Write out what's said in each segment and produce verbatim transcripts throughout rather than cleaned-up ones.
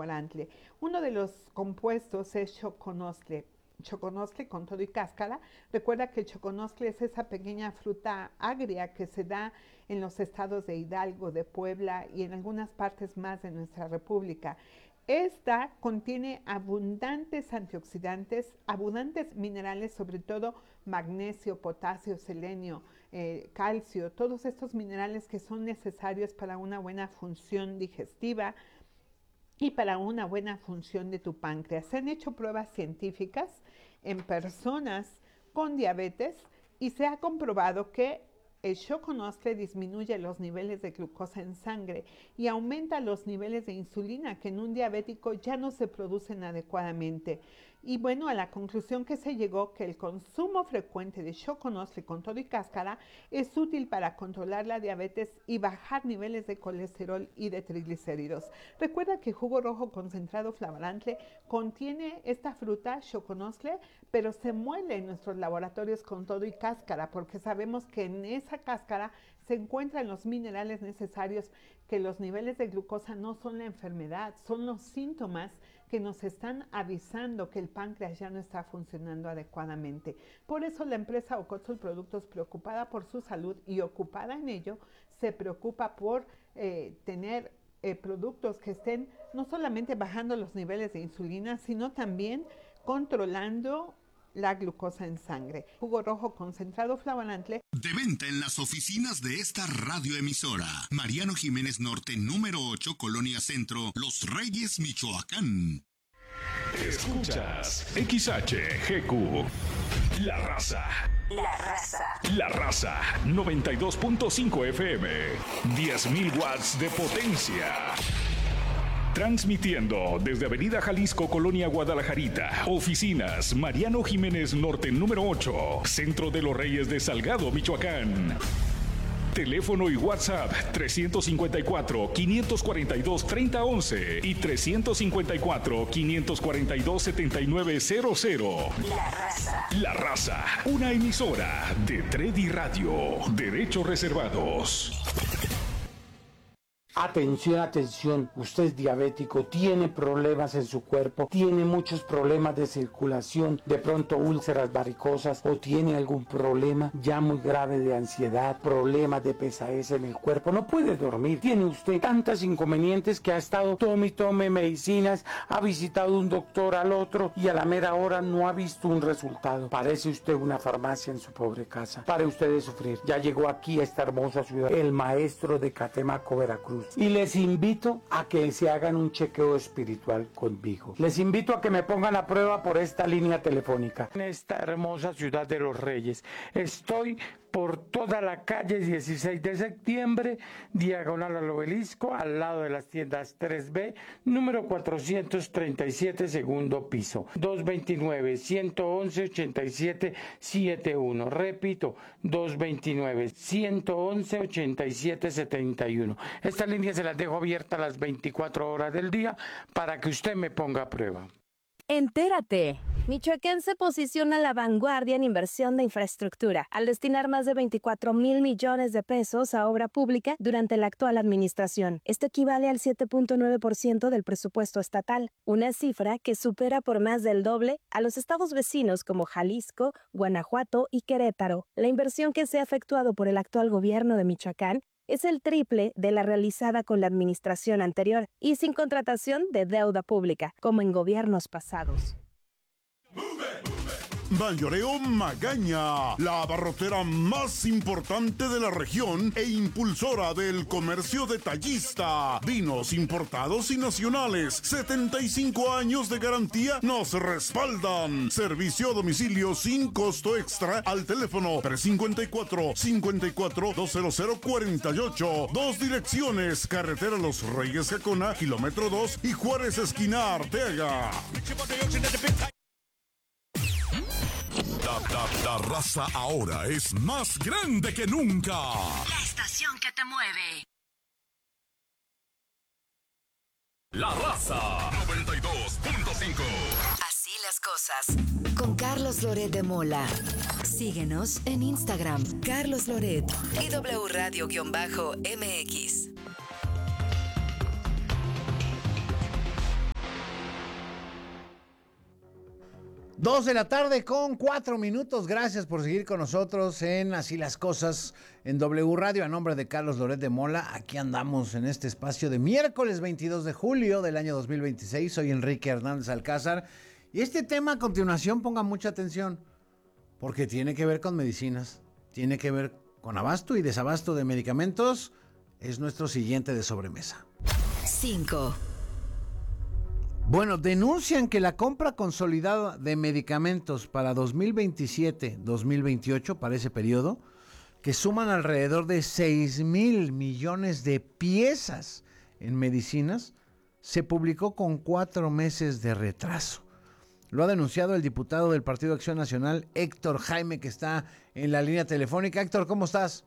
Flavorantle. Uno de los compuestos es choconostle. Choconostle con todo y cáscara. Recuerda que el choconostle es esa pequeña fruta agria que se da en los estados de Hidalgo, de Puebla y en algunas partes más de nuestra república. Esta contiene abundantes antioxidantes, abundantes minerales, sobre todo magnesio, potasio, selenio, eh, calcio, todos estos minerales que son necesarios para una buena función digestiva y para una buena función de tu páncreas. Se han hecho pruebas científicas en personas con diabetes y se ha comprobado que el choconostle disminuye los niveles de glucosa en sangre y aumenta los niveles de insulina que en un diabético ya no se producen adecuadamente. Y bueno, a la conclusión que se llegó que el consumo frecuente de choconostle con todo y cáscara es útil para controlar la diabetes y bajar niveles de colesterol y de triglicéridos. Recuerda que jugo rojo concentrado Flavorantle contiene esta fruta, choconostle, pero se muele en nuestros laboratorios con todo y cáscara, porque sabemos que en esa cáscara se encuentran los minerales necesarios, que los niveles de glucosa no son la enfermedad, son los síntomas que nos están avisando que el páncreas ya no está funcionando adecuadamente. Por eso la empresa Ocotzol Productos, preocupada por su salud y ocupada en ello, se preocupa por eh, tener eh, productos que estén no solamente bajando los niveles de insulina, sino también controlando la glucosa en sangre. Jugo rojo concentrado Flavorantle. De venta en las oficinas de esta radioemisora. Mariano Jiménez Norte, número ocho, Colonia Centro, Los Reyes, Michoacán. Escuchas X H G Q. La Raza. La Raza. La Raza. noventa y dos punto cinco F M. diez mil watts de potencia. Transmitiendo desde Avenida Jalisco, Colonia Guadalajarita. Oficinas Mariano Jiménez Norte, número ocho. Centro de los Reyes de Salgado, Michoacán. Teléfono y WhatsApp trescientos cincuenta y cuatro, quinientos cuarenta y dos, treinta once y trescientos cincuenta y cuatro, quinientos cuarenta y dos, setenta y nueve cero cero. La Raza. La Raza, una emisora de Tredi Radio. Derechos reservados. Atención, atención, usted es diabético, tiene problemas en su cuerpo, tiene muchos problemas de circulación, de pronto úlceras varicosas o tiene algún problema ya muy grave de ansiedad, problemas de pesadez en el cuerpo, no puede dormir, tiene usted tantos inconvenientes que ha estado tome y tome medicinas, ha visitado un doctor al otro y a la mera hora no ha visto un resultado. Parece usted una farmacia en su pobre casa. Pare usted de sufrir, ya llegó aquí a esta hermosa ciudad el maestro de Catemaco, Veracruz. Y les invito a que se hagan un chequeo espiritual conmigo. Les invito a que me pongan a prueba por esta línea telefónica. En esta hermosa ciudad de los Reyes. Estoy por toda la calle dieciséis de septiembre, diagonal al Obelisco, al lado de las tiendas tres B, número cuatrocientos treinta y siete, segundo piso. dos veintinueve, ciento once, ochenta y siete setenta y uno. Repito, dos veintinueve, ciento once, ochenta y siete setenta y uno. Esta línea se las dejo abierta las veinticuatro horas del día para que usted me ponga a prueba. Entérate. Michoacán se posiciona a la vanguardia en inversión de infraestructura, al destinar más de veinticuatro mil millones de pesos a obra pública durante la actual administración. Esto equivale al siete punto nueve por ciento del presupuesto estatal, una cifra que supera por más del doble a los estados vecinos como Jalisco, Guanajuato y Querétaro. La inversión que se ha efectuado por el actual gobierno de Michoacán es el triple de la realizada con la administración anterior y sin contratación de deuda pública, como en gobiernos pasados. Mayoreo Magaña, la abarrotera más importante de la región e impulsora del comercio detallista. Vinos importados y nacionales, setenta y cinco años de garantía nos respaldan. Servicio a domicilio sin costo extra al teléfono tres cinco cuatro, cinco cuatro, dos cero cero cuatro ocho. Dos direcciones, carretera Los Reyes Jacona, kilómetro dos y Juárez esquina Arteaga. La, la, la Raza ahora es más grande que nunca. La estación que te mueve. La Raza noventa y dos punto cinco. Así las cosas. Con Carlos Loret de Mola. Síguenos en Instagram, Carlos Loret y W Radio-M X. Dos de la tarde con cuatro minutos. Gracias por seguir con nosotros en Así las Cosas en W Radio. A nombre de Carlos Loret de Mola, aquí andamos en este espacio de miércoles veintidós de julio del año dos mil veintiséis. Soy Enrique Hernández Alcázar. Y este tema a continuación, ponga mucha atención, porque tiene que ver con medicinas, tiene que ver con abasto y desabasto de medicamentos. Es nuestro siguiente de sobremesa. cinco. Bueno, denuncian que la compra consolidada de medicamentos para dos mil veintisiete dos mil veintiocho, para ese periodo, que suman alrededor de seis mil millones de piezas en medicinas, se publicó con cuatro meses de retraso. Lo ha denunciado el diputado del Partido Acción Nacional, Héctor Jaime, que está en la línea telefónica. Héctor, ¿cómo estás?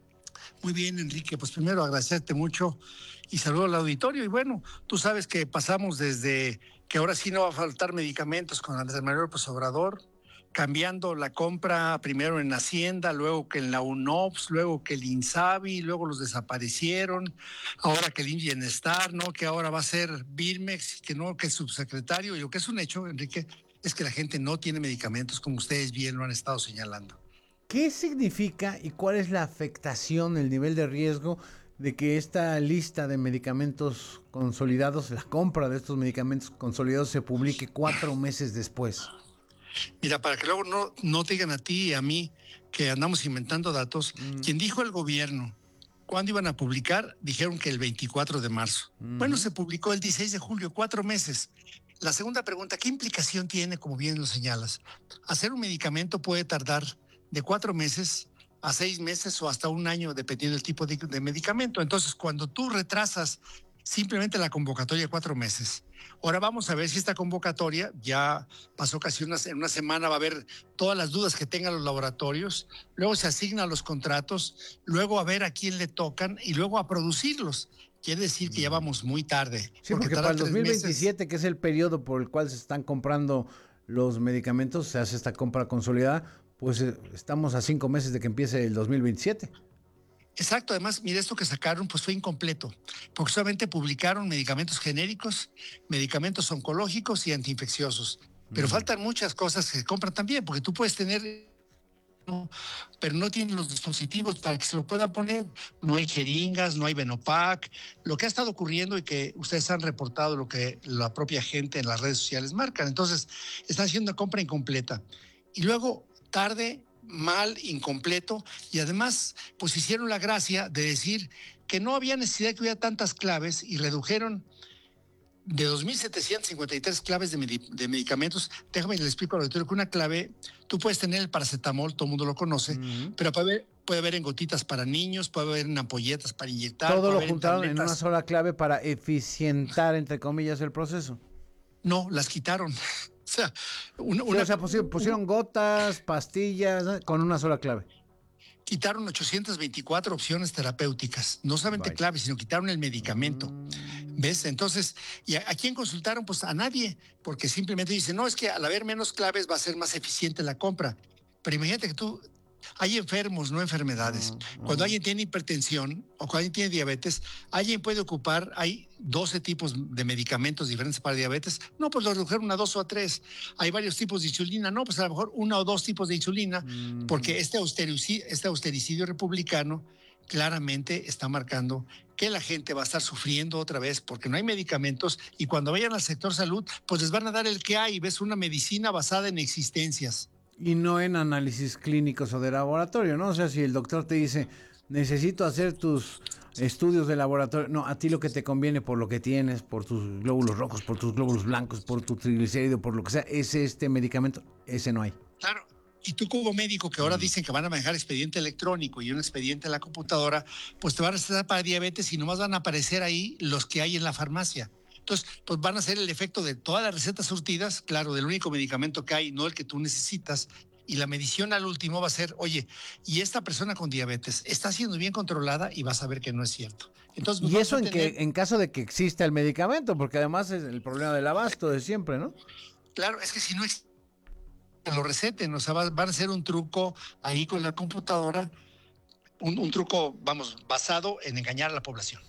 Muy bien, Enrique. Pues primero agradecerte mucho y saludo al auditorio. Y bueno, tú sabes que pasamos desde que ahora sí no va a faltar medicamentos con Andrés Manuel López Obrador, cambiando la compra primero en Hacienda, luego que en la UNOPS, luego que el INSABI, luego los desaparecieron, ahora que el Bienestar, ¿no? Que ahora va a ser Birmex, que no, que es subsecretario. Y lo que es un hecho, Enrique, es que la gente no tiene medicamentos, como ustedes bien lo han estado señalando. ¿Qué significa y cuál es la afectación, el nivel de riesgo de que esta lista de medicamentos consolidados, la compra de estos medicamentos consolidados, se publique cuatro meses después? Mira, para que luego no, no te digan a ti y a mí que andamos inventando datos, mm. quien dijo el gobierno cuándo iban a publicar, dijeron que el veinticuatro de marzo. Mm. Bueno, se publicó el dieciséis de julio, cuatro meses. La segunda pregunta, ¿qué implicación tiene, como bien lo señalas? Hacer un medicamento puede tardar de cuatro meses a seis meses o hasta un año, dependiendo del tipo de, de medicamento. Entonces, cuando tú retrasas simplemente la convocatoria de cuatro meses, ahora vamos a ver si esta convocatoria ya pasó casi una, en una semana, va a haber todas las dudas que tengan los laboratorios, luego se asignan los contratos, luego a ver a quién le tocan y luego a producirlos. Quiere decir que ya vamos muy tarde. Sí, porque, porque para el dos mil veintisiete, meses, que es el periodo por el cual se están comprando los medicamentos, se hace esta compra consolidada, pues estamos a cinco meses de que empiece el dos mil veintisiete. Exacto, además, mire, esto que sacaron pues fue incompleto, porque solamente publicaron medicamentos genéricos, medicamentos oncológicos y antiinfecciosos, pero mm. faltan muchas cosas que se compran también, porque tú puedes tener, ¿no? pero no tienen los dispositivos para que se lo puedan poner, no hay jeringas, no hay Benopac, lo que ha estado ocurriendo y que ustedes han reportado, lo que la propia gente en las redes sociales marcan, entonces están haciendo una compra incompleta, y luego tarde, mal, incompleto, y además pues hicieron la gracia de decir que no había necesidad de que hubiera tantas claves y redujeron de dos mil setecientas cincuenta y tres claves de, med- de medicamentos. Déjame le explico al auditorio que una clave, tú puedes tener el paracetamol, todo el mundo lo conoce, uh-huh. pero puede haber, puede haber en gotitas para niños, puede haber en ampolletas para inyectar. Todo lo juntaron en, en una sola clave para eficientar, entre comillas, el proceso. No, las quitaron. O sea, una, sí, o sea pusieron, pusieron gotas, pastillas, ¿no? Con una sola clave. Quitaron ochocientas veinticuatro opciones terapéuticas, no solamente Vaya. claves, sino quitaron el medicamento. Mm. ¿Ves? Entonces, ¿y a, a quién consultaron? Pues a nadie, porque simplemente dicen, no, es que al haber menos claves va a ser más eficiente la compra. Pero imagínate que tú, hay enfermos, no enfermedades. Uh, uh. Cuando alguien tiene hipertensión o cuando alguien tiene diabetes, alguien puede ocupar, hay doce tipos de medicamentos diferentes para diabetes. No, pues lo redujeron a dos o a tres. Hay varios tipos de insulina. No, pues a lo mejor uno o dos tipos de insulina, uh. porque este austericidio, este austericidio republicano claramente está marcando que la gente va a estar sufriendo otra vez porque no hay medicamentos y cuando vayan al sector salud, pues les van a dar el que hay. Ves, una medicina basada en existencias. Y no en análisis clínicos o de laboratorio, ¿no? O sea, si el doctor te dice, necesito hacer tus estudios de laboratorio, no, a ti lo que te conviene por lo que tienes, por tus glóbulos rojos, por tus glóbulos blancos, por tu triglicérido, por lo que sea, es este medicamento, ese no hay. Claro, y tú como médico que ahora dicen que van a manejar expediente electrónico y un expediente en la computadora, pues te van a recetar para diabetes y nomás van a aparecer ahí los que hay en la farmacia. Entonces, pues van a hacer el efecto de todas las recetas surtidas, claro, del único medicamento que hay, no el que tú necesitas, y la medición al último va a ser, oye, y esta persona con diabetes está siendo bien controlada y vas a ver que no es cierto. Entonces, y eso en, tener... que, en caso de que exista el medicamento, porque además es el problema del abasto de siempre, ¿no? Claro, es que si no existe, lo receten, o sea, va, van a hacer un truco ahí con la computadora, un, un truco, vamos, basado en engañar a la población.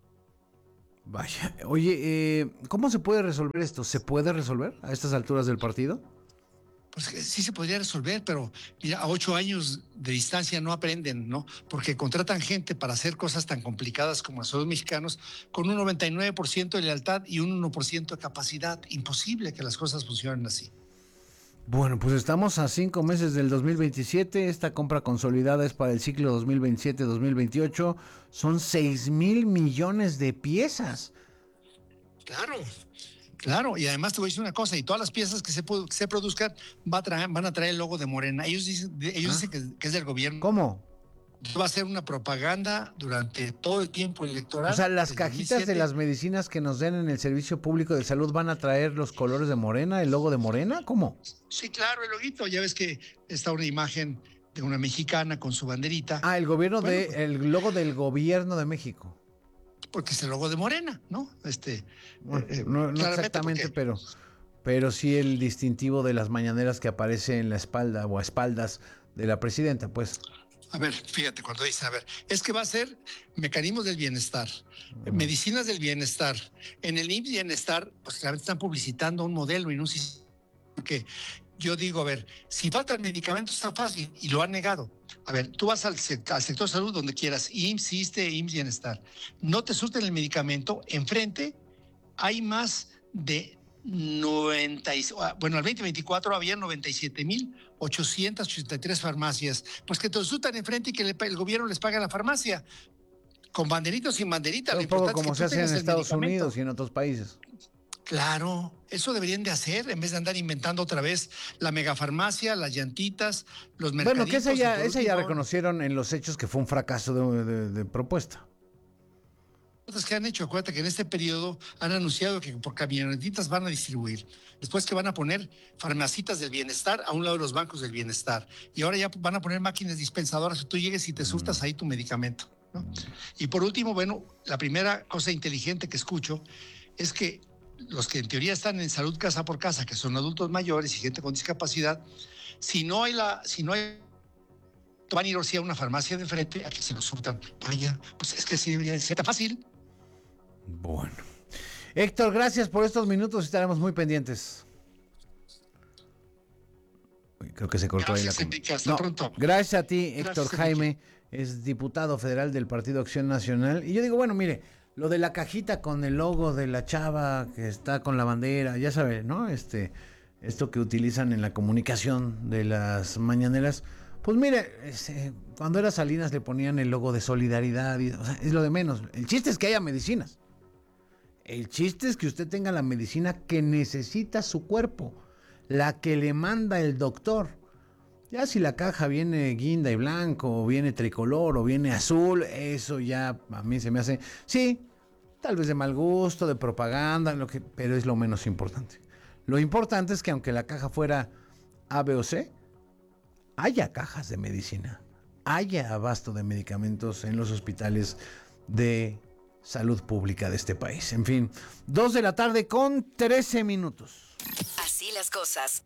Vaya, oye, eh, ¿cómo se puede resolver esto? ¿Se puede resolver a estas alturas del partido? pues sí se podría resolver, pero mira, a ocho años de distancia no aprenden, ¿no? Porque contratan gente para hacer cosas tan complicadas como los mexicanos con un noventa y nueve por ciento de lealtad y un uno por ciento de capacidad. Imposible que las cosas funcionen así. Bueno, pues estamos a cinco meses del dos mil veintisiete. Esta compra consolidada es para el ciclo dos mil veintisiete dos mil veintiocho. Son seis mil millones de piezas. Claro. Claro, y además te voy a decir una cosa, y todas las piezas que se, que se produzcan va a traer, van a traer el logo de Morena. Ellos dicen, ellos ¿Ah? dicen que, que es del gobierno. ¿Cómo? Va a ser una propaganda durante todo el tiempo electoral. O sea, las cajitas dos mil siete de las medicinas que nos den en el Servicio Público de Salud van a traer los colores de Morena, el logo de Morena, ¿cómo? Sí, claro, el loguito. Ya ves que está una imagen de una mexicana con su banderita. Ah, el gobierno bueno, de, pues, el logo del gobierno de México. Porque es el logo de Morena, ¿no? Este, bueno, eh, no, no exactamente, porque... pero, pero sí el distintivo de las mañaneras que aparece en la espalda o a espaldas de la presidenta, pues. A ver, fíjate, cuando dicen, a ver, es que va a ser mecanismos del bienestar, uh-huh. medicinas del bienestar. En el I M S S Bienestar, pues claramente están publicitando un modelo y un sistema que yo digo, a ver, si faltan medicamentos está fácil y lo han negado. A ver, tú vas al, al sector salud donde quieras, I M S S, ISSSTE, I M S S Bienestar. No te surten el medicamento, enfrente hay más de noventa, bueno, al veinte veinticuatro había noventa y siete mil ochocientas ochenta y tres farmacias. Pues que te lo surtan enfrente y que le, el gobierno les paga la farmacia. Con banderita o sin banderita. Un poco como se hace en Estados Unidos y en otros países. Claro, eso deberían de hacer en vez de andar inventando otra vez la megafarmacia, las llantitas, los mercaditos. Bueno, que esa ya, esa ya reconocieron en los hechos que fue un fracaso de, de, de propuesta. Que han hecho, acuérdate que en este periodo han anunciado que por camionetitas van a distribuir, después que van a poner farmacitas del bienestar a un lado de los bancos del bienestar, y ahora ya van a poner máquinas dispensadoras que tú llegues y te surtas ahí tu medicamento, ¿no? Y por último, bueno, la primera cosa inteligente que escucho es que los que en teoría están en salud casa por casa, que son adultos mayores y gente con discapacidad, si no hay la, si no hay, van a ir a una farmacia de frente a que se los surtan. Vaya, pues es que sí debería ser tan fácil. Bueno. Héctor, gracias por estos minutos, estaremos muy pendientes. Creo que se cortó gracias, ahí la Enrique, hasta no, pronto. Gracias a ti, Héctor gracias, Jaime, es diputado federal del Partido Acción Nacional. Y yo digo, bueno, mire, lo de la cajita con el logo de la chava que está con la bandera, ya sabe, ¿no? Este, esto que utilizan en la comunicación de las mañaneras. Pues mire, este, cuando era Salinas le ponían el logo de solidaridad, y, o sea, es lo de menos. El chiste es que haya medicinas. El chiste es que usted tenga la medicina que necesita su cuerpo, la que le manda el doctor. Ya si la caja viene guinda y blanco, o viene tricolor, o viene azul, eso ya a mí se me hace, sí, tal vez de mal gusto, de propaganda, lo que, pero es lo menos importante. Lo importante es que aunque la caja fuera A, B o C, haya cajas de medicina, haya abasto de medicamentos en los hospitales de salud pública de este país. En fin, dos de la tarde con trece minutos. Así las cosas.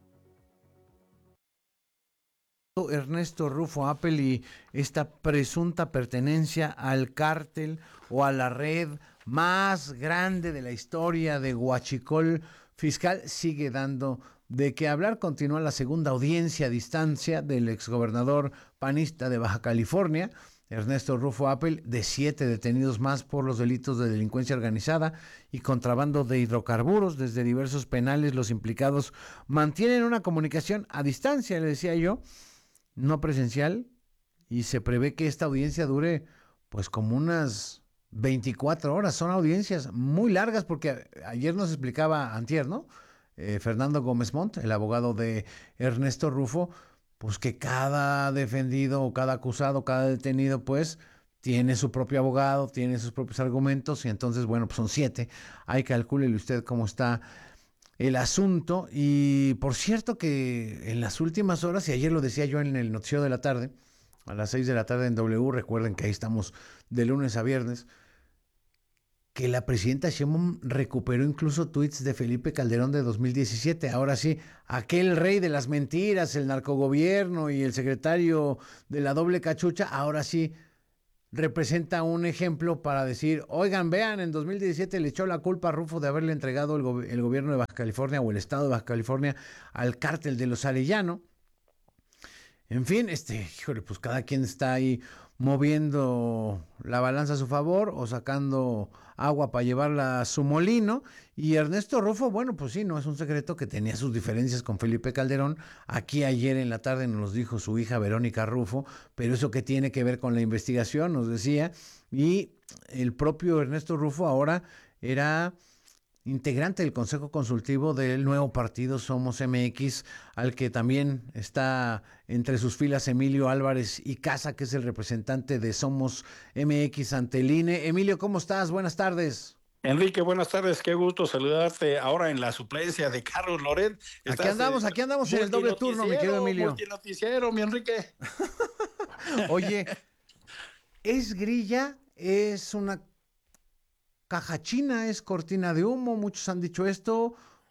Ernesto Rufo Apple y esta presunta pertenencia al cártel o a la red más grande de la historia de huachicol fiscal sigue dando de qué hablar. Continúa la segunda audiencia a distancia del exgobernador panista de Baja California, Ernesto Rufo Apple, de siete detenidos más por los delitos de delincuencia organizada y contrabando de hidrocarburos. Desde diversos penales los implicados mantienen una comunicación a distancia, le decía yo, no presencial, y se prevé que esta audiencia dure pues como unas veinticuatro horas. Son audiencias muy largas porque ayer nos explicaba antier, ¿no? Eh, Fernando Gómez Montt, el abogado de Ernesto Rufo, pues que cada defendido o cada acusado, cada detenido, pues tiene su propio abogado, tiene sus propios argumentos, y entonces, bueno, pues son siete. Ahí calcúlele usted cómo está el asunto. Y por cierto que en las últimas horas, y ayer lo decía yo en el noticiero de la tarde, a las seis de la tarde en W, recuerden que ahí estamos de lunes a viernes, que la presidenta Sheinbaum recuperó incluso tweets de Felipe Calderón de dos mil diecisiete. Ahora sí, aquel rey de las mentiras, el narcogobierno y el secretario de la doble cachucha, ahora sí representa un ejemplo para decir, oigan, vean, en dos mil diecisiete le echó la culpa a Rufo de haberle entregado el, go- el gobierno de Baja California o el estado de Baja California al cártel de los Arellano. En fin, este, híjole, pues cada quien está ahí moviendo la balanza a su favor o sacando agua para llevarla a su molino. Y Ernesto Rufo, bueno, pues sí, no es un secreto que tenía sus diferencias con Felipe Calderón. Aquí ayer en la tarde nos dijo su hija Verónica Rufo, pero eso que tiene que ver con la investigación, nos decía. Y el propio Ernesto Rufo ahora era integrante del Consejo Consultivo del nuevo partido Somos M X, al que también está entre sus filas Emilio Álvarez y Casa, que es el representante de Somos M X ante el I N E. Emilio, ¿cómo estás? Buenas tardes. Enrique, buenas tardes, qué gusto saludarte ahora en la suplencia de Carlos Loret. Aquí andamos, aquí andamos en el doble turno, mi querido Emilio. Multinoticiero, mi Enrique. Oye, ¿es grilla? ¿Es una caja china? ¿Es cortina de humo? Muchos han dicho esto.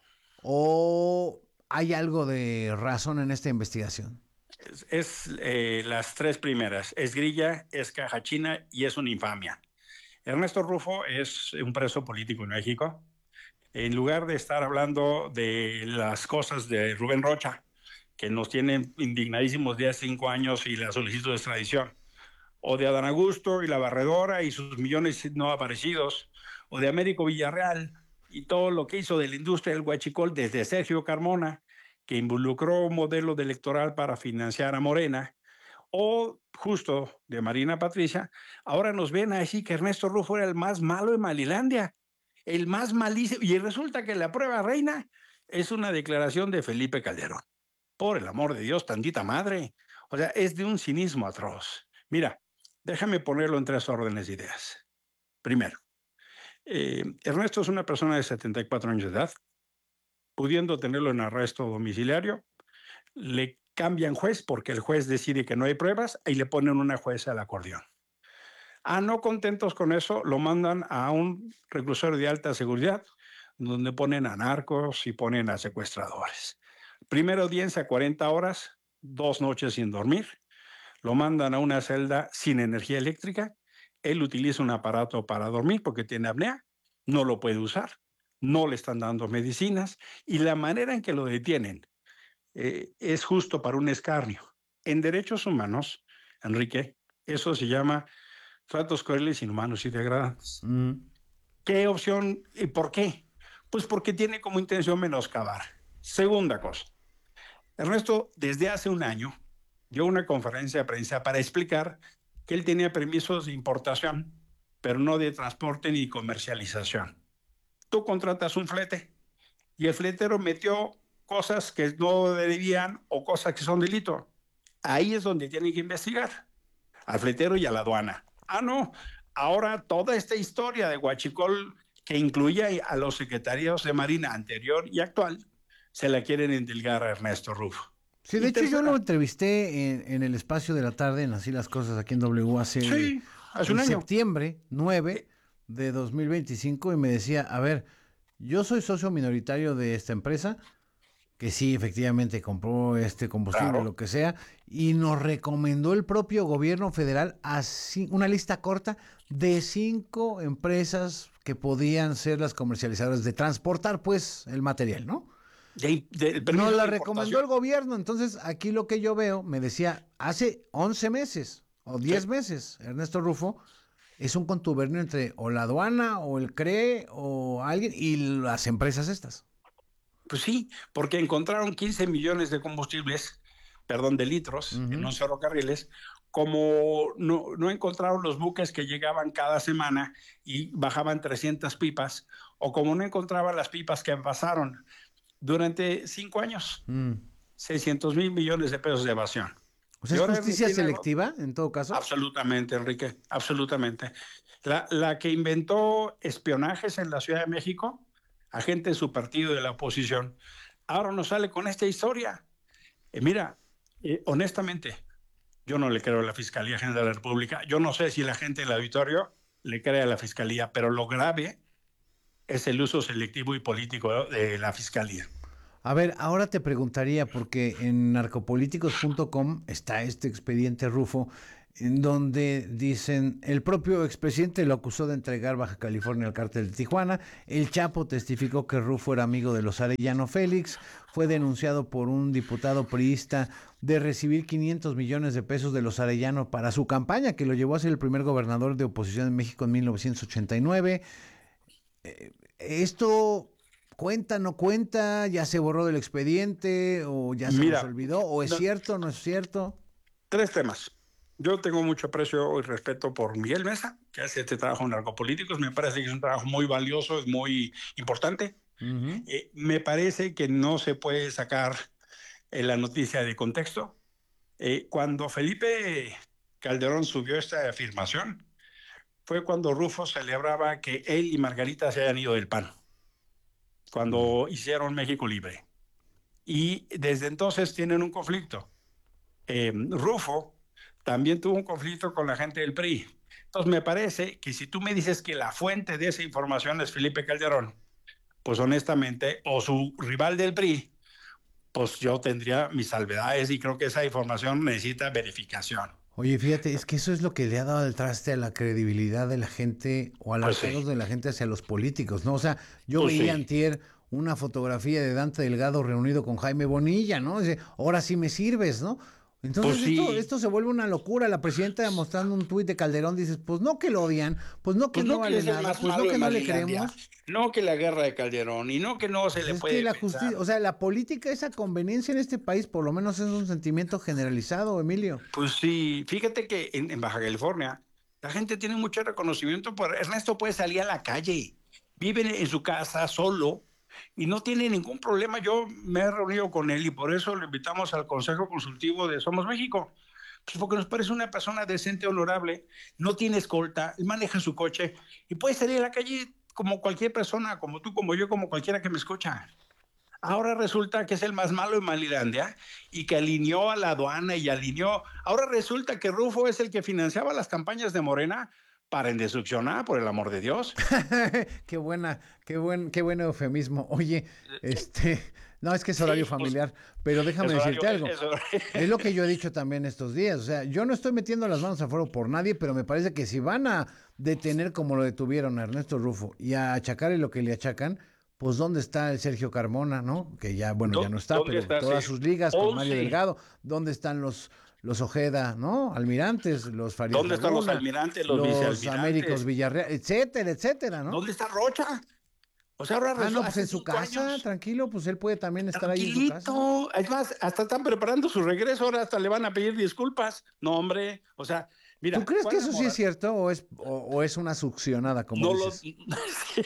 ¿O hay algo de razón en esta investigación? Es, es eh, las tres primeras. Es grilla, es caja china y es una infamia. Ernesto Rufo es un preso político en México. En lugar de estar hablando de las cosas de Rubén Rocha, que nos tienen indignadísimos de hace cinco años y la solicitud de extradición, o de Adán Augusto y la barredora y sus millones no aparecidos, o de Américo Villarreal y todo lo que hizo de la industria del huachicol desde Sergio Carmona, que involucró un modelo de electoral para financiar a Morena, o justo de Marina Patricia, ahora nos ven a decir que Ernesto Rufo era el más malo de Malilandia, el más malísimo, y resulta que la prueba reina es una declaración de Felipe Calderón. Por el amor de Dios, tantita madre. O sea, es de un cinismo atroz. Mira, déjame ponerlo en tres órdenes de ideas. Primero, eh, Ernesto es una persona de setenta y cuatro años de edad, pudiendo tenerlo en arresto domiciliario, le cambian juez porque el juez decide que no hay pruebas y le ponen una jueza al acordeón. Ah, no contentos con eso, lo mandan a un reclusorio de alta seguridad, donde ponen a narcos y ponen a secuestradores. Primera audiencia, cuarenta horas, dos noches sin dormir. Lo mandan a una celda sin energía eléctrica. Él utiliza un aparato para dormir porque tiene apnea, no lo puede usar, no le están dando medicinas y la manera en que lo detienen eh, es justo para un escarnio. En derechos humanos, Enrique, eso se llama tratos crueles, inhumanos y degradantes. Mm. ¿Qué opción y por qué? Pues porque tiene como intención menoscabar. Segunda cosa, Ernesto desde hace un año dio una conferencia de prensa para explicar que él tenía permisos de importación, pero no de transporte ni comercialización. Tú contratas un flete y el fletero metió cosas que no debían o cosas que son delito. Ahí es donde tienen que investigar, al fletero y a la aduana. Ah, no, ahora toda esta historia de huachicol que incluía a los secretarios de Marina anterior y actual, se la quieren endilgar a Ernesto Rufo. Sí, de y hecho tercera, yo lo entrevisté en, en el espacio de la tarde, en Así las Cosas, aquí en W hace, sí, hace en un año. septiembre nueve de dos mil veinticinco, y me decía, a ver, yo soy socio minoritario de esta empresa, que sí, efectivamente compró este combustible, claro, lo que sea, y nos recomendó el propio gobierno federal así, una lista corta de cinco empresas que podían ser las comercializadoras de transportar, pues, el material, ¿no? De, de, de Nos la recomendó el gobierno. Entonces, aquí lo que yo veo, me decía, hace once meses o diez sí. meses, Ernesto Rufo, es un contubernio entre o la aduana o el C R E E o alguien y las empresas estas. Pues sí, porque encontraron quince millones de combustibles, perdón, de litros, uh-huh, en los ferrocarriles, como no, no encontraron los buques que llegaban cada semana y bajaban trescientas pipas, o como no encontraban las pipas que pasaron durante cinco años, mm. seiscientos mil millones de pesos de evasión. O sea, ¿es justicia selectiva en todo caso? Absolutamente, Enrique, absolutamente. La, la que inventó espionajes en la Ciudad de México, agente de su partido de la oposición, ahora nos sale con esta historia. Eh, mira, eh, honestamente, yo no le creo a la Fiscalía General de la República. Yo no sé si la gente del auditorio le cree a la Fiscalía, pero lo grave es el uso selectivo y político de la Fiscalía. A ver, ahora te preguntaría, porque en narcopolíticos punto com está este expediente Rufo, en donde dicen, el propio expresidente lo acusó de entregar Baja California al cártel de Tijuana. El Chapo testificó que Rufo era amigo de los Arellano Félix. Fue denunciado por un diputado priista de recibir quinientos millones de pesos de los Arellano para su campaña, que lo llevó a ser el primer gobernador de oposición en México en mil novecientos ochenta y nueve. Eh, esto... ¿Cuenta, no cuenta? ¿Ya se borró del expediente? ¿O ya se Mira, nos olvidó? ¿O es no, cierto, no es cierto? Tres temas. Yo tengo mucho aprecio y respeto por Miguel Mesa, que hace este trabajo en narcopolíticos. Me parece que es un trabajo muy valioso, es muy importante. Uh-huh. Eh, me parece que no se puede sacar eh, la noticia de contexto. Eh, cuando Felipe Calderón subió esta afirmación, fue cuando Rufo celebraba que él y Margarita se hayan ido del P A N, cuando hicieron México Libre. Y desde entonces tienen un conflicto. Eh, Rufo también tuvo un conflicto con la gente del P R I. Entonces me parece que si tú me dices que la fuente de esa información es Felipe Calderón, pues honestamente, o su rival del P R I, pues yo tendría mis salvedades y creo que esa información necesita verificación. Oye, fíjate, es que eso es lo que le ha dado el traste a la credibilidad de la gente o a los pues sí. de la gente hacia los políticos, ¿no? O sea, yo pues veía sí. antier una fotografía de Dante Delgado reunido con Jaime Bonilla, ¿no? Dice, ahora sí me sirves, ¿no? Entonces pues esto, sí. esto se vuelve una locura. La presidenta mostrando un tuit de Calderón, dices, pues no que lo odian, pues no que pues no, no vale que nada, pues no que no le creemos. No que la guerra de Calderón y no que no se le es puede que la justicia, o sea, la política es a conveniencia en este país, por lo menos es un sentimiento generalizado, Emilio. Pues sí, fíjate que en, en Baja California la gente tiene mucho reconocimiento por Ernesto. Puede salir a la calle, vive en su casa solo y no tiene ningún problema. Yo me he reunido con él y por eso lo invitamos al Consejo Consultivo de Somos México. Pues porque nos parece una persona decente, honorable, no tiene escolta, él maneja su coche y puede salir a la calle como cualquier persona, como tú, como yo, como cualquiera que me escucha. Ahora resulta que es el más malo en Malilandia y que alineó a la aduana y alineó. Ahora resulta que Rufo es el que financiaba las campañas de Morena para indestruccionar, por el amor de Dios. Qué buena, qué buen, qué buen eufemismo. Oye, este, no, es que es horario sí, familiar, pero déjame es decirte horario, algo. Es, es lo que yo he dicho también estos días. O sea, yo no estoy metiendo las manos a fuego por nadie, pero me parece que si van a detener como lo detuvieron a Ernesto Rufo y a achacarle lo que le achacan, pues ¿dónde está el Sergio Carmona, no? Que ya, bueno, ya no está, pero está, todas sí. sus ligas con oh, Mario sí. Delgado. ¿Dónde están los los Ojeda, no? Almirantes, los Farías ¿Dónde están Laguna, los almirantes, los, los vicealmirantes? Américos Villarreal, etcétera, etcétera, ¿no? ¿Dónde está Rocha? O sea, ahora ah, no, pues en su casa, años. tranquilo, pues él puede también estar Tranquilito. ahí en su casa. Es más, hasta están preparando su regreso, ahora hasta le van a pedir disculpas. No, hombre, o sea, mira. ¿Tú crees que eso sí es cierto o es, o, o es una succionada, como no dices? Lo,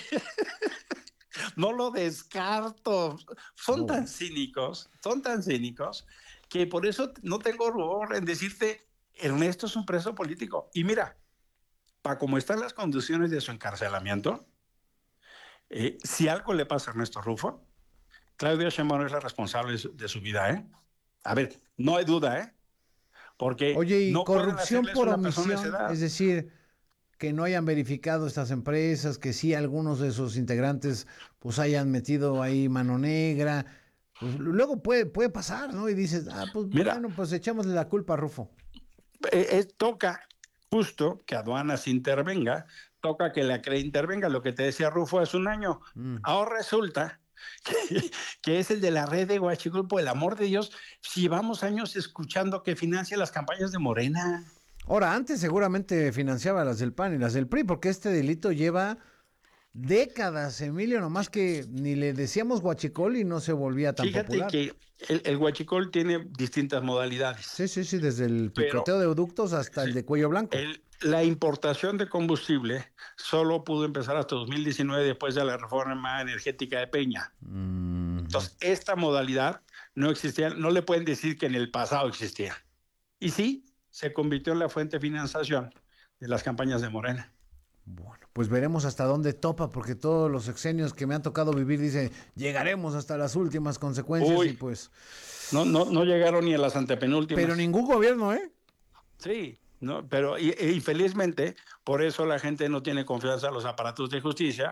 no lo descarto. Son no. tan cínicos, son tan cínicos, que por eso no tengo rubor en decirte, Ernesto es un preso político. Y mira, para cómo están las condiciones de su encarcelamiento, Eh, si algo le pasa a Ernesto Rufo, Claudia Sheinbaum es la responsable de su, de su vida, ¿eh? A ver, no hay duda, ¿eh? Porque Oye, y no corrupción por omisión, es decir, que no hayan verificado estas empresas, que sí algunos de sus integrantes pues hayan metido ahí mano negra, pues luego puede, puede pasar, ¿no? Y dices, ah, pues Mira, bueno, pues echémosle la culpa a Rufo. Eh, eh, toca justo que aduanas intervenga, toca que la C R E intervenga, lo que te decía Rufo hace un año. Mm. Ahora resulta que, que es el de la red de Huachicol, por el amor de Dios, si llevamos años escuchando que financia las campañas de Morena. Ahora, antes seguramente financiaba las del P A N y las del P R I, porque este delito lleva décadas, Emilio, nomás que ni le decíamos Huachicol y no se volvía tan Fíjate popular. Fíjate que el, el Huachicol tiene distintas modalidades. Sí, sí, sí, desde el picoteo de ductos hasta sí, el de cuello blanco. El, la importación de combustible solo pudo empezar hasta dos mil diecinueve después de la reforma energética de Peña. Mm. Entonces, esta modalidad no existía, no le pueden decir que en el pasado existía. Y sí, se convirtió en la fuente de financiación de las campañas de Morena. Bueno, pues veremos hasta dónde topa, porque todos los sexenios que me han tocado vivir dicen, llegaremos hasta las últimas consecuencias. Uy, y pues... No, no, no llegaron ni a las antepenúltimas. Pero ningún gobierno, ¿eh? Sí, no, pero y, y, infelizmente, por eso la gente no tiene confianza en los aparatos de justicia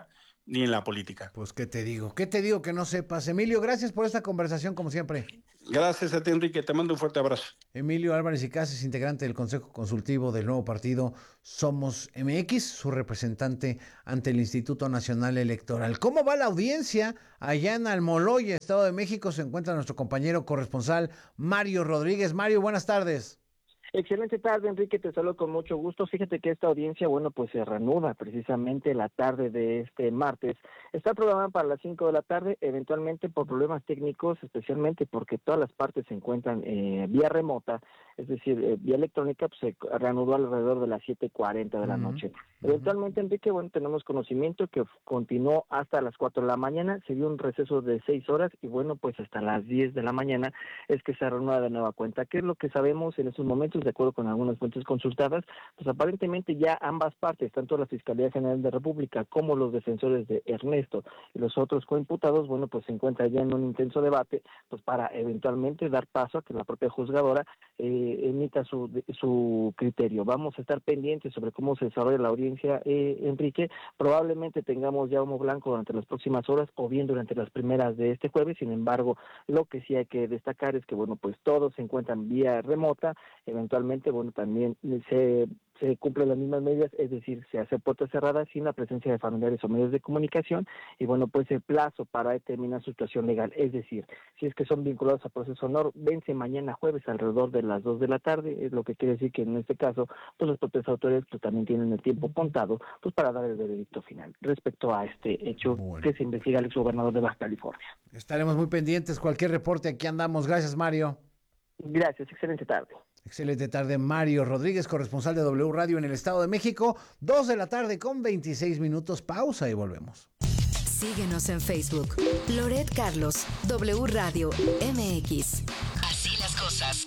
ni en la política. Pues, ¿qué te digo? ¿Qué te digo que no sepas? Emilio, gracias por esta conversación, como siempre. Gracias a ti, Enrique. Te mando un fuerte abrazo. Emilio Álvarez y Cases, integrante del Consejo Consultivo del nuevo partido Somos M X, su representante ante el Instituto Nacional Electoral. ¿Cómo va la audiencia? Allá en Almoloya, Estado de México, se encuentra nuestro compañero corresponsal Mario Rodríguez. Mario, buenas tardes. Excelente tarde, Enrique, te saludo con mucho gusto. Fíjate que esta audiencia, bueno, pues se reanuda precisamente la tarde de este martes. Está programada para las cinco de la tarde, eventualmente por problemas técnicos, especialmente porque todas las partes se encuentran eh, vía remota, es decir, eh, vía electrónica, pues se reanudó alrededor de las siete cuarenta de la uh-huh. noche. Eventualmente, Enrique, bueno, tenemos conocimiento que continuó hasta las cuatro de la mañana, se dio un receso de seis horas y bueno, pues hasta las diez de la mañana es que se reanuda de nueva cuenta. ¿Qué es lo que sabemos en estos momentos? De acuerdo con algunas fuentes consultadas, pues aparentemente ya ambas partes, tanto la Fiscalía General de la República como los defensores de Ernesto y los otros coimputados, bueno, pues se encuentran ya en un intenso debate, pues para eventualmente dar paso a que la propia juzgadora eh, emita su, su criterio. Vamos a estar pendientes sobre cómo se desarrolla la audiencia, eh, Enrique. Probablemente tengamos ya humo blanco durante las próximas horas o bien durante las primeras de este jueves. Sin embargo, lo que sí hay que destacar es que, bueno, pues todos se encuentran vía remota. Eventualmente, bueno, también se, se cumplen las mismas medidas, es decir, se hace puertas cerradas sin la presencia de familiares o medios de comunicación y, bueno, pues el plazo para determinar su situación legal, es decir, si es que son vinculados a proceso honor, vence mañana jueves alrededor de las dos de la tarde, es lo que quiere decir que en este caso, pues las propias autoridades pues también tienen el tiempo contado, pues para dar el veredicto final respecto a este hecho bueno. que se investiga al exgobernador de Baja California. Estaremos muy pendientes, cualquier reporte, aquí andamos. Gracias, Mario. Gracias, excelente tarde. Excelente tarde, Mario Rodríguez, corresponsal de W Radio en el Estado de México. Dos de la tarde con veintiséis minutos, pausa y volvemos. Síguenos en Facebook, Loret Carlos, W Radio M X. Así las cosas.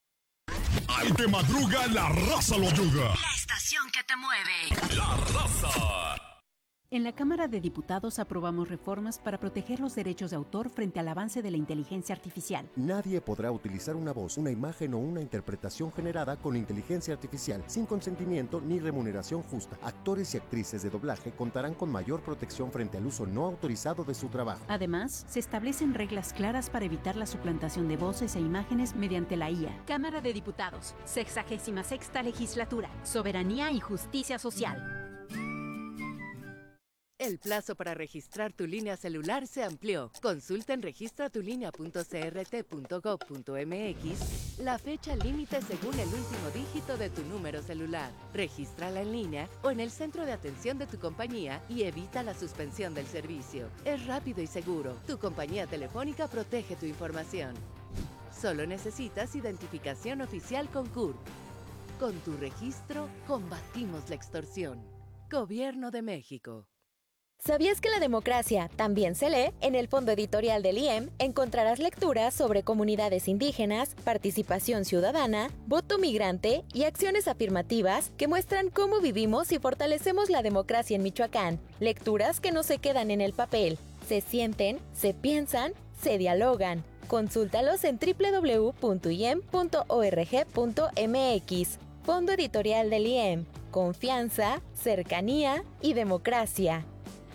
Al que madruga, la raza lo ayuda. La estación que te mueve. La raza. En la Cámara de Diputados aprobamos reformas para proteger los derechos de autor frente al avance de la inteligencia artificial. Nadie podrá utilizar una voz, una imagen o una interpretación generada con inteligencia artificial sin consentimiento ni remuneración justa. Actores y actrices de doblaje contarán con mayor protección frente al uso no autorizado de su trabajo. Además, se establecen reglas claras para evitar la suplantación de voces e imágenes mediante la I A. Cámara de Diputados, sexagésima sexta legislatura, soberanía y justicia social. El plazo para registrar tu línea celular se amplió. Consulta en registra tu línea punto c r t punto gov punto m x la fecha límite según el último dígito de tu número celular. Regístrala en línea o en el centro de atención de tu compañía y evita la suspensión del servicio. Es rápido y seguro. Tu compañía telefónica protege tu información. Solo necesitas identificación oficial con C U R P. Con tu registro, combatimos la extorsión. Gobierno de México. ¿Sabías que la democracia también se lee? En el fondo editorial del I E M encontrarás lecturas sobre comunidades indígenas, participación ciudadana, voto migrante y acciones afirmativas que muestran cómo vivimos y fortalecemos la democracia en Michoacán. Lecturas que no se quedan en el papel, se sienten, se piensan, se dialogan. Consúltalos en doble u doble u doble u punto i e m punto org punto m x. Fondo editorial del I E M. Confianza, cercanía y democracia.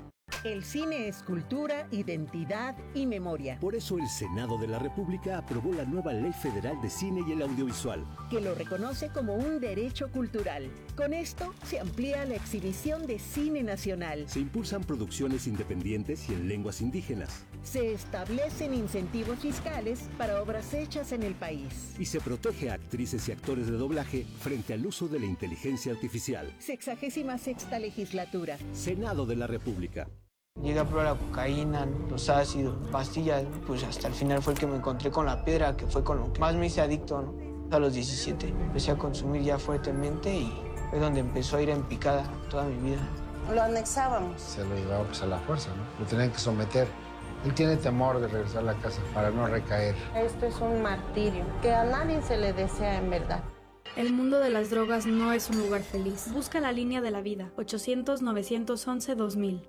El cine es cultura, identidad y memoria. Por eso el Senado de la República aprobó la nueva Ley Federal de Cine y el Audiovisual, que lo reconoce como un derecho cultural. Con esto se amplía la exhibición de cine nacional. Se impulsan producciones independientes y en lenguas indígenas. Se establecen incentivos fiscales para obras hechas en el país. Y se protege a actrices y actores de doblaje frente al uso de la inteligencia artificial. Sexagésima sexta legislatura. Senado de la República. Llegué a probar la cocaína, los ácidos, pastillas, pues hasta el final fue el que me encontré con la piedra, que fue con lo que más me hice adicto, ¿no? A los diecisiete empecé a consumir ya fuertemente y fue donde empezó a ir en picada toda mi vida. Lo anexábamos. Se lo llevaba pues a la fuerza, ¿no? Lo tenían que someter. Él tiene temor de regresar a la casa para no recaer. Esto es un martirio que a nadie se le desea en verdad. El mundo de las drogas no es un lugar feliz. Busca la línea de la vida, ochocientos, novecientos once, dos mil.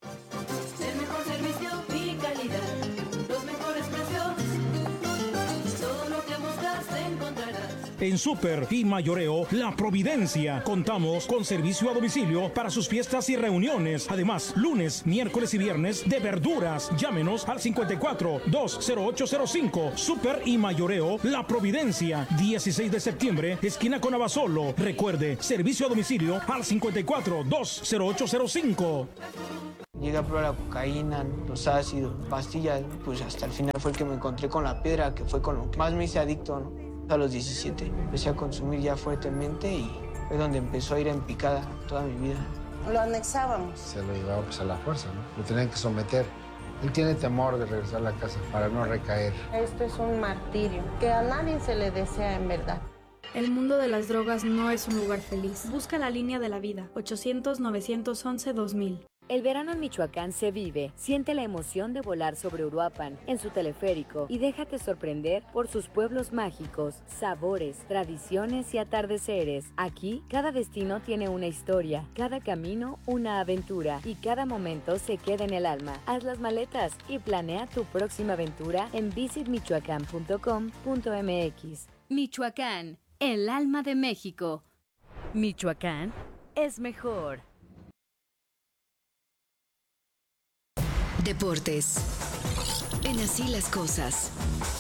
El mejor servicio y calidad, los mejores precios, todo lo que buscas encontrarás. En Super y Mayoreo La Providencia contamos con servicio a domicilio para sus fiestas y reuniones. Además, lunes, miércoles y viernes de verduras. Llámenos al cincuenta y cuatro, dos cero ocho cero cinco. Super y Mayoreo La Providencia, dieciséis de septiembre, esquina con Abasolo. Recuerde, servicio a domicilio al cincuenta y cuatro, dos cero ocho cero cinco. Llegué a probar la cocaína, los ácidos, pastillas, pues hasta el final fue el que me encontré con la piedra, que fue con lo que más me hice adicto, ¿no? A los diecisiete empecé a consumir ya fuertemente y fue donde empezó a ir en picada toda mi vida. Lo anexábamos. Se lo llevaba pues a la fuerza, ¿no? Lo tenían que someter. Él tiene temor de regresar a la casa para no recaer. Esto es un martirio que a nadie se le desea en verdad. El mundo de las drogas no es un lugar feliz. Busca la línea de la vida. ochocientos, novecientos once, dos mil. El verano en Michoacán se vive. Siente la emoción de volar sobre Uruapan en su teleférico y déjate sorprender por sus pueblos mágicos, sabores, tradiciones y atardeceres. Aquí, cada destino tiene una historia, cada camino una aventura y cada momento se queda en el alma. Haz las maletas y planea tu próxima aventura en visit michoacán punto com punto m x. Michoacán, el alma de México. Michoacán es mejor. Deportes. En Así las Cosas.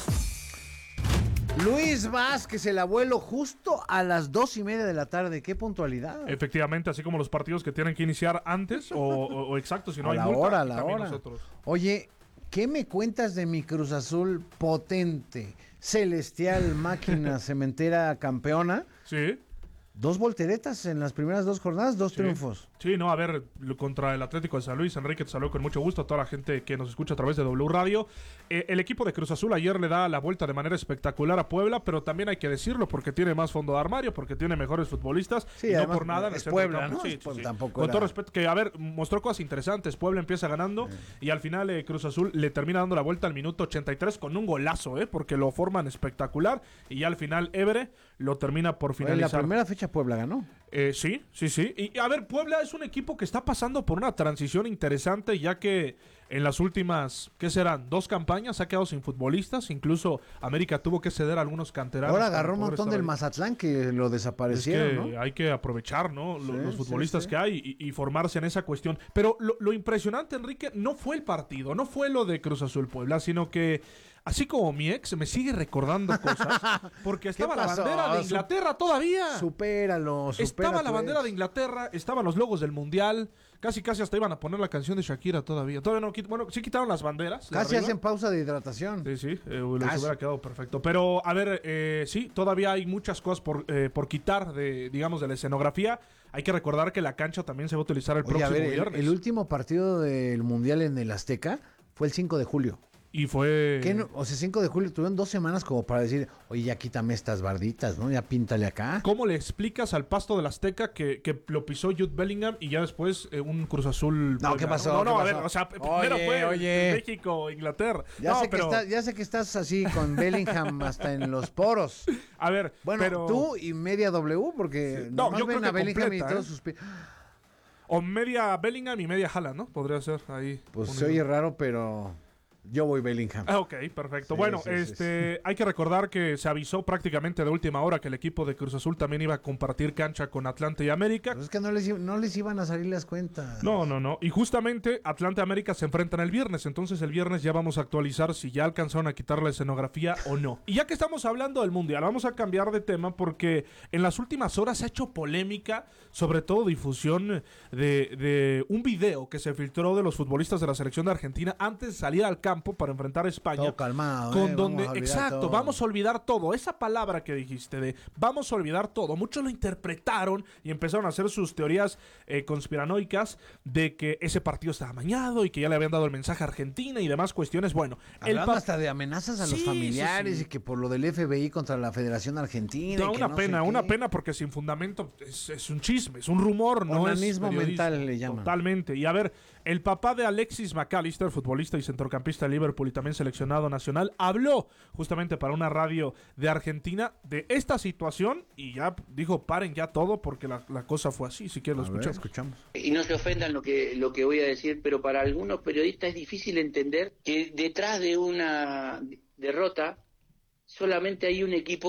Luis Vázquez, el abuelo, justo a las dos y media de la tarde. ¡Qué puntualidad! Efectivamente, así como los partidos que tienen que iniciar antes o, o, o exacto, si no a hay la multa, hora, a la también hora. Nosotros. Oye, ¿qué me cuentas de mi Cruz Azul potente, celestial, máquina cementera campeona? Sí. Dos volteretas en las primeras dos jornadas, dos Sí. triunfos. Sí, no, a ver, contra el Atlético de San Luis, Enrique, te saludo con mucho gusto a toda la gente que nos escucha a través de W Radio. Eh, el equipo de Cruz Azul ayer le da la vuelta de manera espectacular a Puebla, pero también hay que decirlo porque tiene más fondo de armario, porque tiene mejores futbolistas. Sí, y no además, por nada. en el es centro del Puebla, campo. ¿no? Sí, Es sí, Puebla, sí. tampoco Con era- todo respeto, que a ver, mostró cosas interesantes. Puebla empieza ganando y al final eh, Cruz Azul le termina dando la vuelta al minuto ochenta y tres con un golazo, eh, porque lo forman espectacular y ya al final Évere lo termina por En la finalizar. primera fecha Puebla ganó. Eh, sí, sí, sí. Y a ver, Puebla es un equipo que está pasando por una transición interesante, ya que en las últimas, ¿qué serán? Dos campañas ha quedado sin futbolistas. Incluso América tuvo que ceder a algunos canteranos. Ahora para agarró un poder montón estar del ahí. Mazatlán que lo Es desaparecieron, que ¿no? hay que aprovechar, ¿no? Lo- Sí, los sí, futbolistas sí. que hay y, y formarse en esa cuestión. Pero lo, lo impresionante, Enrique, no fue el partido, no fue lo de Cruz Azul Puebla, sino que así como mi ex me sigue recordando cosas, porque estaba la pasó? bandera de Su- Inglaterra todavía. Supéralo, supera Estaba la tu bandera ex. de Inglaterra, estaban los logos del Mundial, casi casi hasta iban a poner la canción de Shakira todavía. Todavía no, quit- bueno, sí quitaron las banderas. de Casi arriba. hacen pausa de hidratación. Sí, sí, eh, les Casi. hubiera quedado perfecto. Pero, a ver, eh, sí, todavía hay muchas cosas por, eh, por quitar de, digamos, de la escenografía. Hay que recordar que la cancha también se va a utilizar el Oye, a próximo ver, el, viernes. el último partido del Mundial en el Azteca fue el cinco de julio. Y fue... ¿Qué no? O sea, cinco de julio tuvieron dos semanas como para decir, oye, ya quítame estas barditas, ¿no? Ya píntale acá. ¿Cómo le explicas al pasto del Azteca que, que lo pisó Jude Bellingham y ya después eh, un Cruz Azul? No, ¿qué pasó? No, no, ¿Qué a ver, pasó? o sea, primero Oye, fue oye. México, Inglaterra. Ya, no, sé pero, que está- ya sé que estás así con Bellingham hasta en los poros. a ver, Bueno, pero... tú y media W, porque No, nomás yo ven creo a que Bellingham completa, y todos ¿eh? sus pi- O media Bellingham y media Haaland, ¿no? Podría ser ahí. Pues un- se oye raro, pero yo voy Bellingham. Ah, ok, perfecto. Sí, bueno, sí, sí, este, hay que recordar que se avisó prácticamente de última hora que el equipo de Cruz Azul también iba a compartir cancha con Atlante y América. Pues es que no les, i- no les iban a salir las cuentas. No, no, no. Y justamente Atlante y América se enfrentan el viernes. Entonces el viernes ya vamos a actualizar si ya alcanzaron a quitar la escenografía o no. Y ya que estamos hablando del Mundial, vamos a cambiar de tema porque en las últimas horas se ha hecho polémica, sobre todo difusión de, de un video que se filtró de los futbolistas de la selección de Argentina antes de salir al campo para enfrentar a España. Todo calmado, Con eh, donde, vamos a olvidar exacto, todo. vamos a olvidar todo. Esa palabra que dijiste de vamos a olvidar todo, muchos lo interpretaron y empezaron a hacer sus teorías eh, conspiranoicas de que ese partido estaba amañado y que ya le habían dado el mensaje a Argentina y demás cuestiones. Bueno, el Hablando pa- hasta de amenazas a los Sí, familiares sí, sí. y que por lo del F B I contra la Federación Argentina. No, y que una no pena, sé una qué. pena porque sin fundamento es, es un chisme, es un rumor, no es Onanismo periodismo. mental le llaman. Totalmente. Y a ver, el papá de Alexis McAllister, futbolista y centrocampista de Liverpool y también seleccionado nacional, habló justamente para una radio de Argentina de esta situación y ya dijo, paren ya todo porque la, la cosa fue así. Si quieres lo A ver, escuchamos. escuchamos. Y no se ofendan lo que, lo que voy a decir, pero para algunos periodistas es difícil entender que detrás de una derrota solamente hay un equipo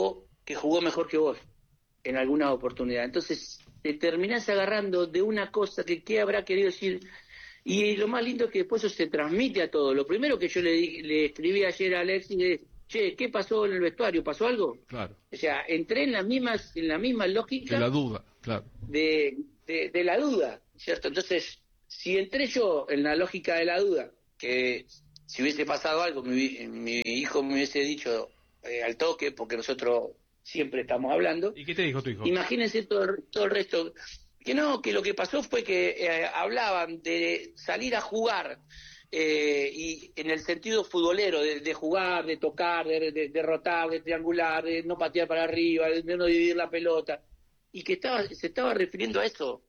que jugó mejor que vos en alguna oportunidad. Entonces te terminás agarrando de una cosa que qué habrá querido decir, y lo más lindo es que después eso se transmite a todo. Lo primero que yo le, di, le escribí ayer a Alexis es, che, ¿qué pasó en el vestuario? ¿Pasó algo? Claro. O sea, entré en las mismas, en la misma lógica De la duda, claro. de, de, de la duda, ¿cierto? Entonces, si entré yo en la lógica de la duda, que si hubiese pasado algo, mi, mi hijo me hubiese dicho eh, al toque, porque nosotros siempre estamos hablando. ¿Y qué te dijo tu hijo? Imagínense todo, todo el resto. Que no, que lo que pasó fue que eh, hablaban de salir a jugar, eh, y en el sentido futbolero, de, de jugar, de tocar, de, de, de derrotar, de triangular, de no patear para arriba, de, de no dividir la pelota, y que estaba se estaba refiriendo a eso.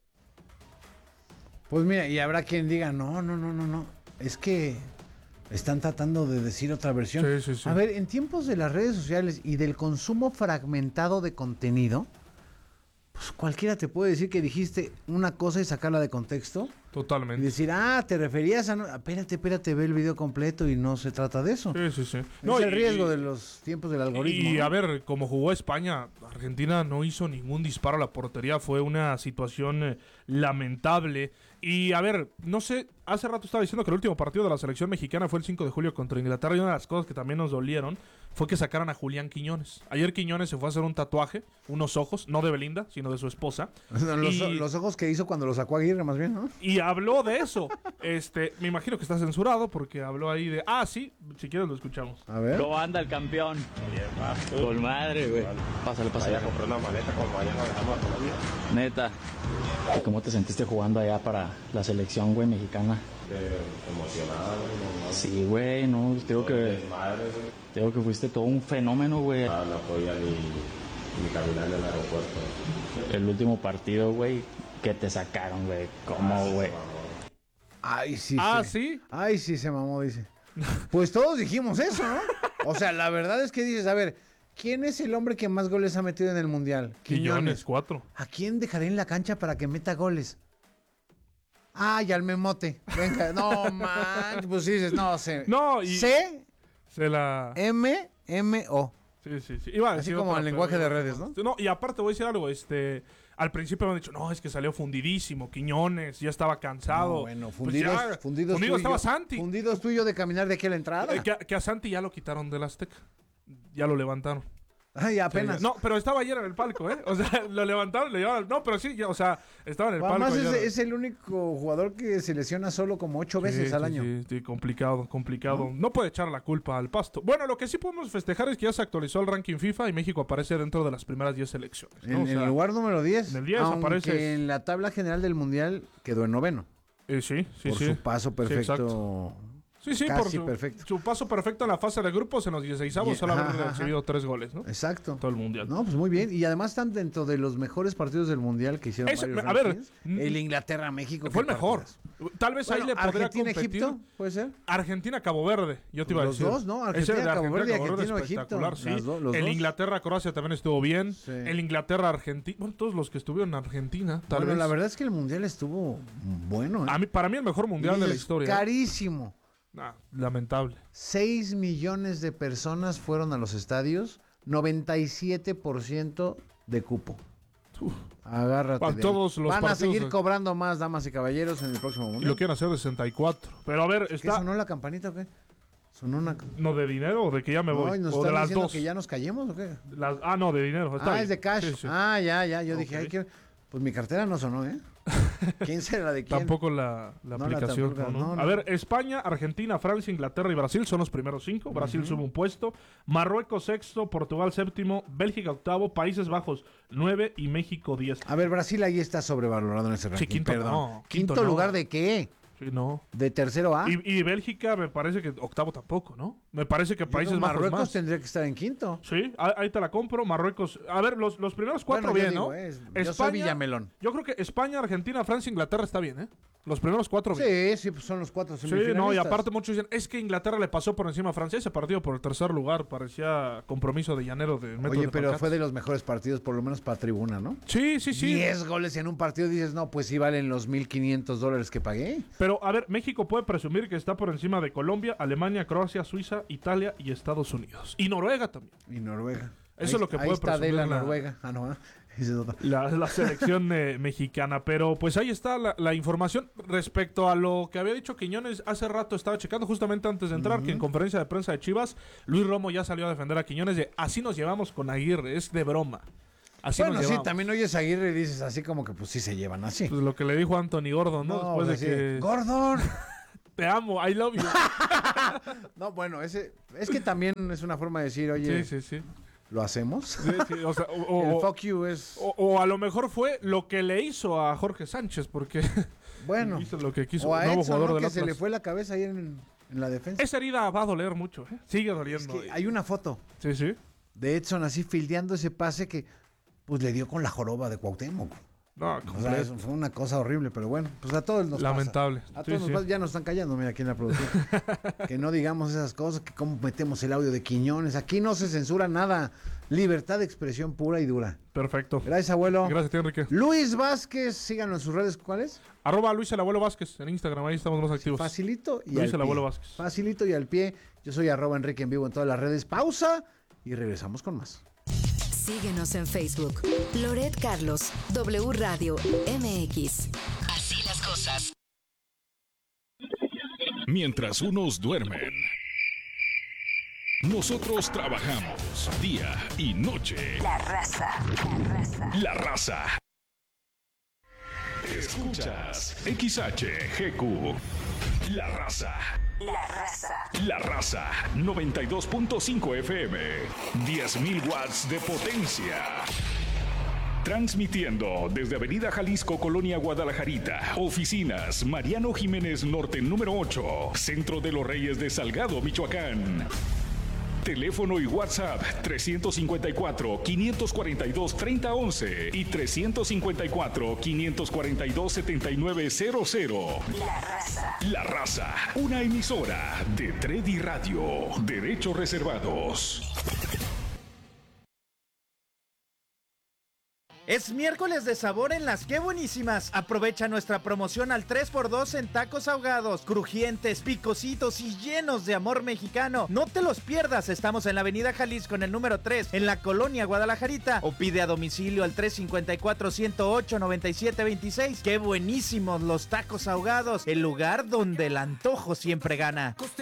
Pues mira, y habrá quien diga, no, no, no, no, no, es que están tratando de decir otra versión. Sí, sí, sí. A ver, en tiempos de las redes sociales y del consumo fragmentado de contenido, pues cualquiera te puede decir que dijiste una cosa y sacarla de contexto. Totalmente. Y decir, ah, te referías a... No... Espérate, espérate, ve el video completo y no se trata de eso. Sí, sí, sí. Es No, el y- riesgo de los tiempos del algoritmo. Y ¿no? a ver, como jugó España, Argentina no hizo ningún disparo a la portería, fue una situación eh, lamentable. Y a ver, no sé, hace rato estaba diciendo que el último partido de la selección mexicana fue el cinco de julio contra Inglaterra, y una de las cosas que también nos dolieron fue que sacaran a Julián Quiñones. Ayer Quiñones se fue a hacer un tatuaje, unos ojos, no de Belinda, sino de su esposa. los, y, los ojos que hizo cuando lo sacó Aguirre, más bien, ¿no? y habló de eso. Este, me imagino que está censurado porque habló ahí de... Ah, sí, si quieres lo escuchamos. A ver. ¿Cómo anda el campeón? Con madre, güey. Pásale, pásale. Vaya a comprar una maleta como mañana dejamos a Colombia. Neta. ¿Cómo te sentiste jugando allá para la selección, güey, mexicana? De- emocionado, güey, no, Sí, güey, no, tengo que... desmadre, güey. Tengo que fuiste todo un fenómeno, güey. Ah, no podía ni, ni caminar en el aeropuerto. El último partido, güey, que te sacaron, güey. ¿Cómo, güey? Ay, sí. Ah, se- ¿sí? Ay, sí, se mamó, dice. Pues todos dijimos eso, ¿no? O sea, la verdad es que dices, a ver, ¿quién es el hombre que más goles ha metido en el Mundial? Quiñones, cuatro. ¿A quién dejaré en la cancha para que meta goles? Ay, al memote. Venga, no, man. Pues sí dices, no, sé. No, y... C, Se la... M, M, O. Sí, sí, sí. Iba a Así decir como otra, el pero lenguaje iba de a- redes, ¿no? No, y aparte voy a decir algo, este... Al principio me han dicho, no, es que salió fundidísimo, Quiñones, ya estaba cansado. No, bueno, Pues fundidos, ya, fundidos, fundido tú y estaba yo- Santi. Fundidos tú y yo de caminar de aquí a la entrada. Eh, que, a- que a Santi ya lo quitaron del Azteca. Ya lo levantaron. Ay, apenas. No, pero estaba ayer en el palco, ¿eh? O sea, lo levantaron, le llevaron... No, pero sí, ya, o sea, estaba en el palco Además, es, ayer. es el único jugador que se lesiona solo como ocho veces Sí, al sí, año. Sí, sí, complicado, complicado. ¿No? ¿No? puede echar la culpa al Pasto. Bueno, lo que sí podemos festejar es que ya se actualizó el ranking FIFA y México aparece dentro de las primeras diez selecciones, ¿no? En O sea, el lugar número diez. en el diez aunque aparece- en la tabla general del Mundial quedó en noveno. eh, sí, sí, por sí. su paso Sí, perfecto. exacto. Sí, sí, Casi por su, perfecto. su paso perfecto en la fase de grupos en los dieciseisavos, Y- solo haber ajá, ajá. recibido tres goles, ¿no? Exacto. Todo el mundial. No, pues muy bien. Y además están dentro de los mejores partidos del Mundial que hicieron Ese- varios a ver, rankings. mm, el Inglaterra-México. Fue el qué mejor. partidas. Tal vez Bueno, ahí le podría Argentina-Egipto, competir. ¿puede ser? Argentina-Cabo Verde, yo te iba a Los decir. dos, ¿no? Ese de Argentina-Cabo Verde y Argentina-Cabo Verde Argentina-Egipto. espectacular, sí. Las do- los el dos. Inglaterra-Croacia también estuvo bien. Sí. El Inglaterra-Argentina. Bueno, todos los que estuvieron en Argentina, tal Bueno, vez. la verdad es que el Mundial estuvo bueno. ¿eh? A mí, para mí el mejor mundial Y de la es historia. Carísimo. Nah, lamentable. seis millones de personas fueron a los estadios, noventa y siete por ciento de cupo. Uf. Agárrate. Para de ahí. todos los Van a partidos seguir de- cobrando más, damas y caballeros, en el próximo Y mundial. lo quieren hacer de sesenta y cuatro. Pero a ver, ¿Qué está... sonó la campanita o qué? Sonó una... ¿No de dinero o de que ya me voy? Ay, ¿nos o de están las diciendo dos. que ya nos callemos o qué? Las- Ah, no, de dinero. Está Ah, bien. es de cash. Sí, sí. Ah, ya, ya. Yo Ok. dije, ay, ¿qué? Pues mi cartera no sonó, ¿eh? ¿Quién será la de quién? Tampoco la, la No, la aplicación. tampoco, no, no. no, A no. ver, España, Argentina, Francia, Inglaterra y Brasil son los primeros cinco. Brasil sube un puesto. Marruecos sexto, Portugal séptimo, Bélgica octavo, Países Bajos nueve y México diez. A ver, Brasil ahí está sobrevalorado en ese ranking. quinto perdón. no, ¿Quinto, quinto no. lugar de qué? Sí, no. ¿De tercero A? Y, y Bélgica me parece que octavo tampoco, ¿no? Me parece que Yo Países creo Bajos Marruecos más. tendría que estar en quinto. Sí, ahí ahí te la compro. Marruecos. A ver, los, los primeros cuatro Bueno, yo bien, digo, ¿no? es- yo soy Villamelón. Yo creo que España, Argentina, Francia, Inglaterra está bien, ¿eh? Los primeros cuatro bien. Sí, sí, pues son los cuatro Sí, semifinalistas. no, y aparte muchos dicen, es que Inglaterra le pasó por encima a Francia ese partido por el tercer lugar, parecía compromiso de llanero de metro Oye, de pero Pancate. fue de los mejores partidos, por lo menos para tribuna, ¿no? Sí, sí, sí. Diez goles en un partido, dices, no, pues sí valen los mil quinientos dólares que pagué. Pero, a ver, México puede presumir que está por encima de Colombia, Alemania, Croacia, Suiza, Italia y Estados Unidos. Y Noruega también. Y Noruega. Eso es lo que ahí puede está de la presumir la- Noruega. Ah, no, ¿eh? Ese es otro. La, la selección eh, mexicana. Pero pues ahí está la, la información respecto a lo que había dicho Quiñones. Hace rato estaba checando justamente antes de entrar Ujú. que en conferencia de prensa de Chivas, Luis Romo ya salió a defender a Quiñones de así nos llevamos con Aguirre, es de broma. Así Bueno, nos sí, llevamos. también oyes a Aguirre y dices así como que pues sí se llevan así. Pues lo que le dijo Anthony Gordon, ¿no? No, Después de así, que... Gordon. Te amo, I love you. No, bueno, ese es que también es una forma de decir, oye, Sí, sí, sí. ¿lo hacemos? Sí, sí, o, sea, o- o- El fuck you es... o- o a lo mejor fue lo que le hizo a Jorge Sánchez, porque Bueno, hizo lo que quiso o a el nuevo Edson, jugador ¿no? del que se Atlas. le fue la cabeza ahí en, en la defensa. Esa herida va a doler mucho, ¿eh? Sigue Es doliendo. que hay una foto Sí, sí. de Edson así fildeando ese pase que pues le dio con la joroba de Cuauhtémoc. No, O sea, completo. eso fue una cosa horrible, pero bueno, pues a todos nos Lamentable. pasa. A Sí, todos nos sí. pasa. Ya nos están callando, mira, aquí en la producción. Que no digamos esas cosas, que cómo metemos el audio de Quiñones. Aquí no se censura nada. Libertad de expresión pura y dura. Perfecto. Gracias, abuelo. Gracias, tío Enrique. Luis Vázquez, síganos en sus redes, ¿cuáles? Arroba Luis el Abuelo Vázquez en Instagram, ahí estamos más activos. Facilito y Luis al el pie. Abuelo Vázquez. Facilito y al pie. Yo soy arroba Enrique en vivo en todas las redes. Pausa y regresamos con más. Síguenos en Facebook. Loret Carlos, W Radio M X. Así las cosas. Mientras unos duermen, nosotros trabajamos día y noche. La raza, la raza. La raza. Escuchas X H G Q. La raza. La raza. La raza. noventa y dos punto cinco F M. diez mil watts de potencia. Transmitiendo desde Avenida Jalisco, Colonia Guadalajarita. Oficinas Mariano Jiménez Norte número ocho. Centro de los Reyes de Salgado, Michoacán. Teléfono y WhatsApp trescientos cincuenta y cuatro, quinientos cuarenta y dos, treinta once y trescientos cincuenta y cuatro, quinientos cuarenta y dos, setenta y nueve cero cero. La raza. La Raza, una emisora de Tredi Radio. Derechos reservados. Es miércoles de sabor en las Qué Buenísimas. Aprovecha nuestra promoción al tres por dos en tacos ahogados, crujientes, picositos y llenos de amor mexicano. No te los pierdas, estamos en la Avenida Jalisco en el número tres, en la Colonia Guadalajarita, o pide a domicilio al tres cincuenta y cuatro, ciento ocho, noventa y siete veintiséis. Qué buenísimos los tacos ahogados, el lugar donde el antojo siempre gana.